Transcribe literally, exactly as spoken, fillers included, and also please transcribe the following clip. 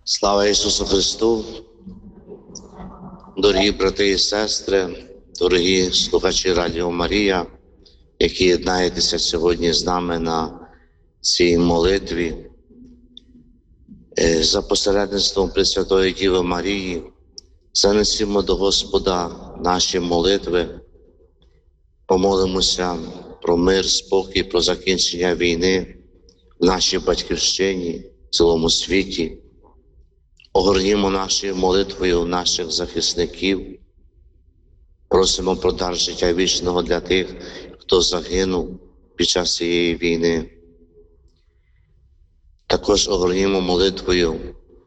Слава Ісусу Христу! Дорогі брати і сестри, дорогі слухачі Радіо Марія, які єднаєтеся сьогодні з нами на цій молитві, за посередництвом Пресвятої Діви Марії, занесімо до Господа наші молитви, помолимося про мир, спокій, про закінчення війни в нашій Батьківщині, в цілому світі. Огорнімо нашою молитвою наших захисників, просимо про дар життя вічного для тих, хто загинув під час цієї війни. Також огорнімо молитвою